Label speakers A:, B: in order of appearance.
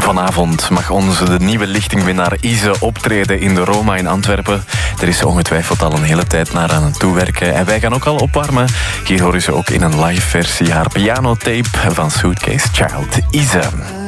A: Vanavond mag de nieuwe lichtingwinnaar Ise optreden in de Roma in Antwerpen. Er is ongetwijfeld al een hele tijd naar aan het toewerken. En wij gaan ook al opwarmen. Hier horen ze ook in een live versie haar pianotape van Suitcase Child, Ise.